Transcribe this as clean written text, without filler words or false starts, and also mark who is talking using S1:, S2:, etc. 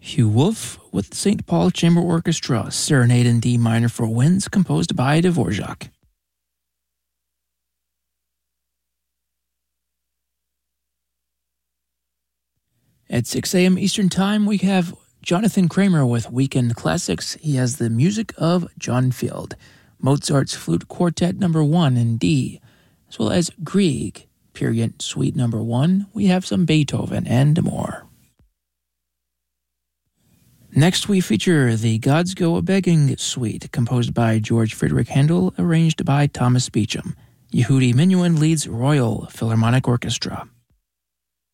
S1: Hugh Wolf with the St. Paul Chamber Orchestra, Serenade in D minor for winds, composed by Dvorak. At 6 a.m. Eastern Time, we have Jonathan Kramer with Weekend Classics. He has the music of John Field, Mozart's Flute Quartet No. 1 in D, as well as Grieg, Period Suite No. 1. We have some Beethoven and more. Next, we feature the Gods Go A-Begging Suite, composed by George Friedrich Handel, arranged by Thomas Beecham. Yehudi Menuhin leads Royal Philharmonic Orchestra.